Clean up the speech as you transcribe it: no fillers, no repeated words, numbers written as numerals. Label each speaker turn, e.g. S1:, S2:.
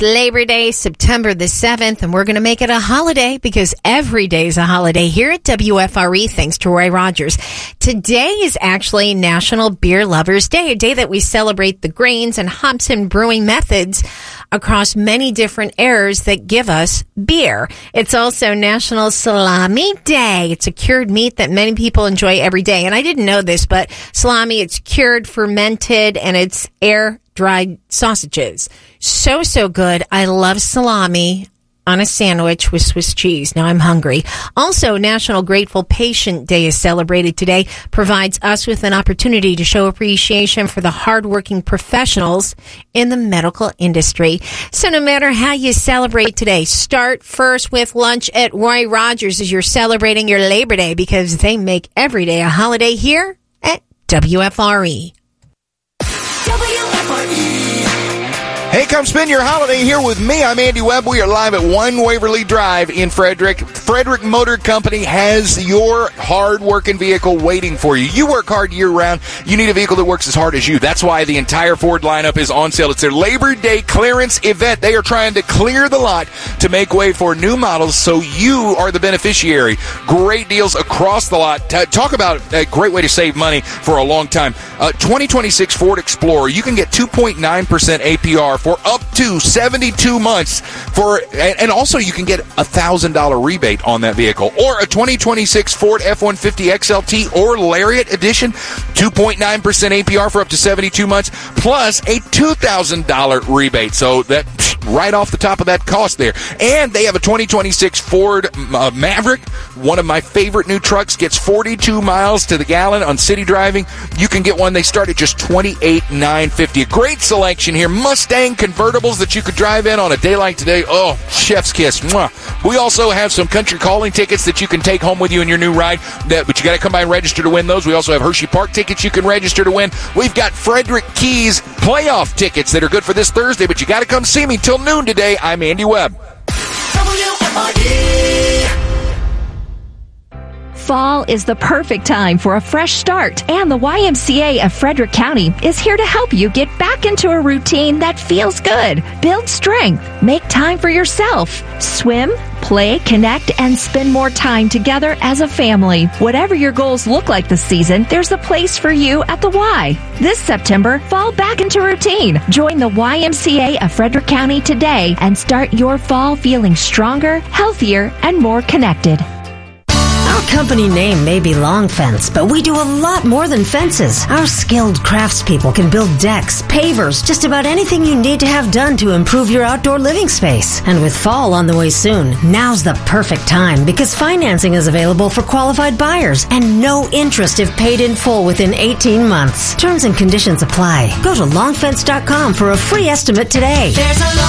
S1: Labor Day, September the 7th, and we're going to make it a holiday because every day is a holiday here at WFRE, thanks to Roy Rogers. Today is actually National Beer Lovers Day, a day that we celebrate the grains and hops and brewing methods across many different eras that give us beer. It's also National Salami Day. It's a cured meat that many people enjoy every day. And I didn't know this, but salami, it's cured, fermented, and it's air-dried sausages. So good. I love salami on a sandwich with Swiss cheese. Now I'm hungry. Also, National Grateful Patient Day is celebrated today. Provides us with an opportunity to show appreciation for the hardworking professionals in the medical industry. So no matter how you celebrate today, start first with lunch at Roy Rogers as you're celebrating your Labor Day, because they make every day a holiday here at WFRE.
S2: Hey, come spend your holiday here with me. I'm Andy Webb. We are live at 1 Waverly Drive in Frederick. Frederick Motor Company has your hard-working vehicle waiting for you. You work hard year-round. You need a vehicle that works as hard as you. That's why the entire Ford lineup is on sale. It's their Labor Day clearance event. They are trying to clear the lot to make way for new models, so you are the beneficiary. Great deals across the lot. Talk about a great way to save money for a long time. 2026 Ford Explorer, you can get 2.9% APR for up to 72 months and also you can get $1,000 rebate on that vehicle. Or a 2026 Ford F-150 XLT or Lariat Edition, 2.9% APR for up to 72 months, plus a $2,000 rebate. So that right off the top of that cost there. And they have a 2026 Ford Maverick, one of my favorite new trucks, gets 42 miles to the gallon on city driving. You can get one. They start at just $28,950. A great selection here. Mustang convertibles that you could drive in on a day like today. Oh, chef's kiss. Mwah. We also have some country calling tickets that you can take home with you in your new ride, but you got to come by and register to win those. We also have Hershey Park tickets you can register to win. We've got Frederick Keys playoff tickets that are good for this Thursday, but you got to come see me till noon today. I'm Andy Webb.
S3: Fall is the perfect time for a fresh start, and the YMCA of Frederick County is here to help you get back into a routine that feels good. Build strength, make time for yourself, swim, play, connect, and spend more time together as a family. Whatever your goals look like this season, there's a place for you at the Y. This September, fall back into routine. Join the YMCA of Frederick County today and start your fall feeling stronger, healthier, and more connected.
S4: Our company name may be Long Fence, but we do a lot more than fences. Our skilled craftspeople can build decks, pavers, just about anything you need to have done to improve your outdoor living space. And with fall on the way soon, now's the perfect time because financing is available for qualified buyers and no interest if paid in full within 18 months. Terms and conditions apply. Go to longfence.com for a free estimate today.
S5: There's a